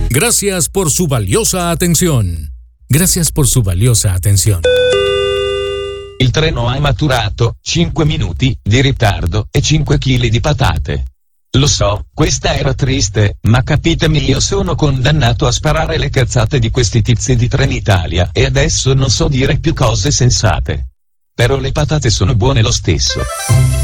Gracias por su valiosa atención. Gracias por su valiosa atención. Il treno ha maturato 5 minuti di ritardo e 5 kg di patate. Lo so, questa era triste, ma capitemi, io sono condannato a sparare le cazzate di questi tizi di Trenitalia e adesso non so dire più cose sensate. Però le patate sono buone lo stesso.